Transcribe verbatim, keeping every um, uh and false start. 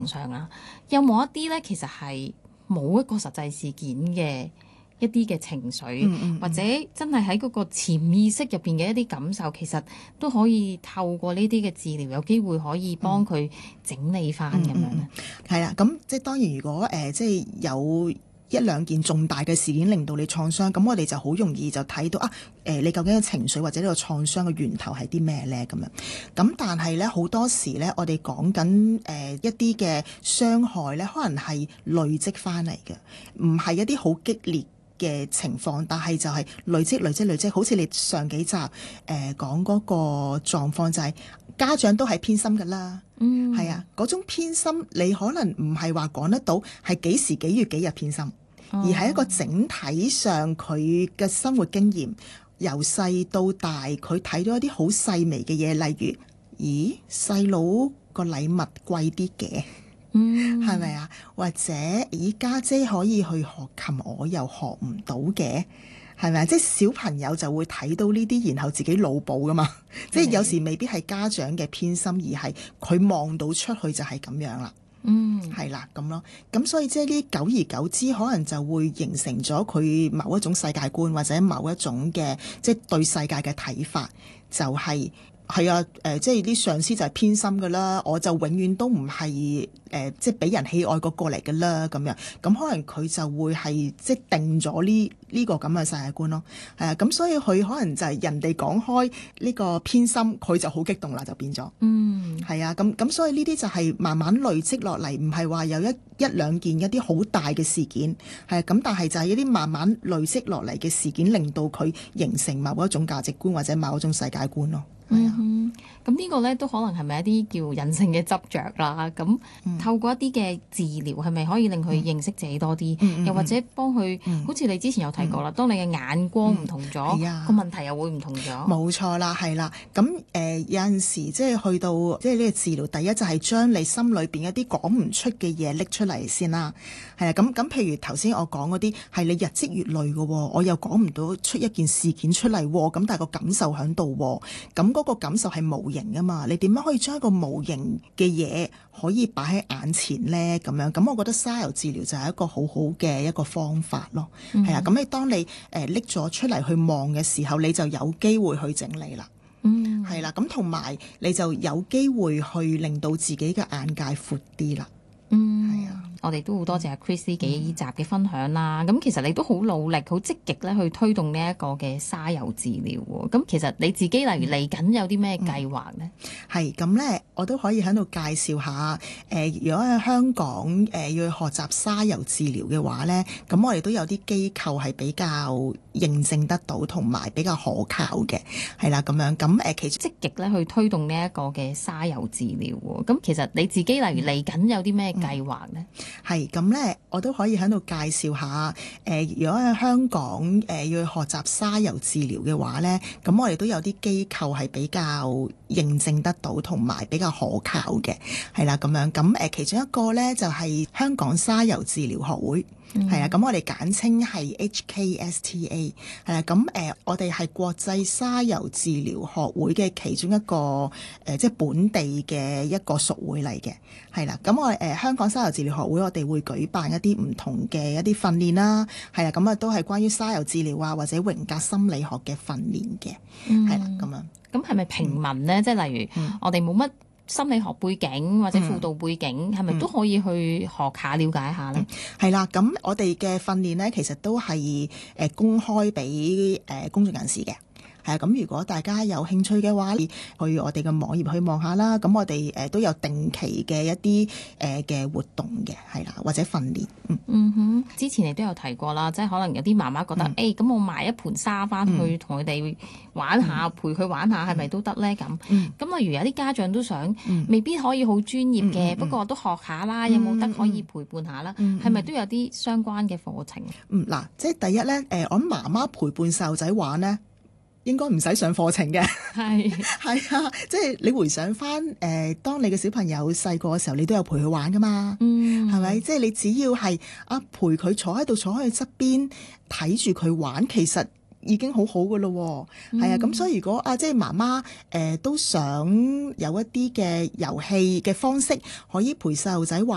上啊，有冇一啲咧其實係冇一個實際事件嘅一啲嘅情緒， 嗯嗯嗯或者真係喺嗰個潛意識入邊嘅一啲感受，其實都可以透過呢啲嘅治療，有機會可以幫佢整理翻咁樣咧。 係啦，咁即係當然，如果誒、呃、即係有一兩件重大嘅事件令到你創傷，咁我哋就好容易就睇到啊，誒、呃、你究竟嘅情緒或者呢個創傷嘅源頭係啲咩咧咁樣。咁但係咧好多時咧，我哋講緊誒一啲嘅傷害咧，可能係累積翻嚟嘅，唔係一啲好激烈嘅情況，但係就係累積累積累積，好似你上幾集誒、呃、講嗰個狀況就係、是、家長都係偏心㗎啦。 嗯， 係啊，嗰種偏心你可能唔係話講得到係幾時幾月幾日偏心， 哦、 而係一個整體上佢嘅生活經驗，由細到大佢睇到一啲好細微嘅嘢，例如咦細佬個禮物貴啲嘅。 嗯， 係咪啊？或者咦家姐可以去學琴，我又學唔到嘅，係咪啊？即係小朋友就會睇到呢啲，然後自己腦補噶嘛。即係有時未必係家長嘅偏心，而係佢望到出去就係咁樣啦。 嗯， 係啦，咁咯。咁所以即係呢，久而久之，可能就會形成咗佢某一種世界觀，或者某一種嘅即係對世界嘅睇法，就係、是。係啊，誒、呃，即係啲上司就係偏心㗎啦，我就永遠都唔係誒，即係俾人喜愛嗰個嚟㗎啦，咁樣，咁可能佢就會係即係定咗呢呢個咁嘅世界觀咯，係啊，咁所以佢可能就係人哋講開呢個偏心，佢就好激動啦，就變咗， 嗯， 係啊，咁咁所以呢啲就係慢慢累積落嚟，唔係話有一一兩件一啲好大嘅事件，係咁、啊，但係就係一啲慢慢累積落嚟嘅事件，令到佢形成某一種價值觀或者某一種世界觀咯。係啊， 嗯，咁呢個咧都可能係咪一啲叫人性嘅執着啦？咁、嗯、透過一啲嘅治療，係咪可以令佢認識自己多啲？嗯、又或者幫佢，嗯、好似你之前有提過啦，嗯、當你嘅眼光唔同咗，個、嗯、問題又會唔同咗。 冇錯啦，係啦。咁誒、呃、有陣時即係去到即係呢個治療，第一就係將你心裏邊一啲講唔出嘅嘢拎出嚟先啦。係啊，咁咁譬如頭先我講嗰啲係你日積月累嘅，我又講唔到出一件事件出嚟，咁但係個感受喺度，咁嗰個感受係無形啊嘛，你點樣可以將一個無形嘅嘢可以擺喺眼前呢？咁樣咁，我覺得沙遊治療就係一個好好嘅一個方法咯。係啊、嗯，咁你當你誒拎咗出嚟去望嘅時候，你就有機會去整理啦。嗯，係啦，咁同埋你就有機會去令到自己嘅眼界闊啲啦。 嗯，係啊。我哋都好多謝阿 Chris 呢幾集嘅分享啦。咁、嗯、其實你都好努力、好積極咧去推動呢一個嘅沙遊治療喎。咁其實你自己例如嚟緊有啲咩計劃呢？係咁咧，我都可以喺度介紹下。誒、呃，如果喺香港誒、呃、要去學習沙遊治療嘅話咧，咁我哋都有啲機構係比較認證得到同埋比較可靠嘅，係啦咁樣。咁誒，其實積極咧去推動呢一個嘅沙遊治療喎。咁其實你自己例如嚟緊有啲咩計劃呢？ 係咁咧，我都可以喺度介紹下。誒、呃，如果喺香港誒、呃、要去學習沙遊治療嘅話咧，咁我哋都有啲機構係比較認證得到同埋比較可靠嘅，係啦咁樣。咁誒、呃，其中一個咧就係、是、香港沙遊治療學會。係啊，咁、嗯、我哋簡稱係 H K S T A， 係啦，咁誒、呃，我哋係國際沙遊治療學會嘅其中一個誒、呃，即係本地嘅一個屬會嚟嘅，係啦，咁我誒、呃、香港沙遊治療學會，我哋會舉辦一啲唔同嘅一啲訓練啦，係啊，咁啊都係關於沙遊治療啊或者榮格心理學嘅訓練嘅，係啦、嗯，咁樣。咁係咪平民咧？嗯、即係例如、嗯、我哋冇乜心理學背景或者輔導背景，係咪、嗯、都可以去學下了解下咧？ 係啦、嗯，咁我哋嘅訓練咧，其實都係誒公開俾誒公眾人士嘅。係啊，咁如果大家有興趣嘅話，去我哋嘅網頁去望下啦。咁我哋誒都有定期嘅一啲誒嘅活動嘅，係啦，或者訓練。嗯嗯哼，之前你都有提過啦，即係可能有啲媽媽覺得，誒咁、嗯欸、我買一盤沙翻去同佢哋玩下，嗯、陪佢玩下，係咪都得咧？咁咁、嗯、例如有啲家長都想，嗯、未必可以好專業嘅，嗯嗯、不過我都學下啦，有冇得可以陪伴下啦？係咪、嗯嗯、都有啲相關嘅課程？ 嗯，嗱，即係第一咧，誒，我諗媽媽陪伴細路仔玩咧。應該唔使上課程嘅，係係啊，即係你回想翻誒、呃，當你嘅小朋友細個嘅時候，你都有陪佢玩噶嘛，嗯，係咪？即係你只要係啊陪佢坐喺度，坐喺佢側邊睇住佢玩，其實已經好好噶咯，係、嗯、啊。咁所以如果啊，即係媽媽誒都想有一啲嘅遊戲嘅方式，可以陪細路仔玩。